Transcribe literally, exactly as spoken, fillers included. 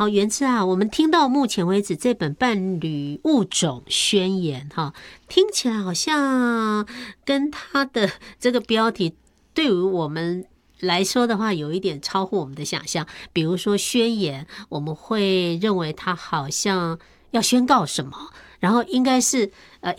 好，元之啊，我们听到目前为止这本伴侣物种宣言哈，听起来好像跟它的这个标题对于我们来说的话，有一点超乎我们的想象。比如说宣言，我们会认为它好像要宣告什么，然后应该是呃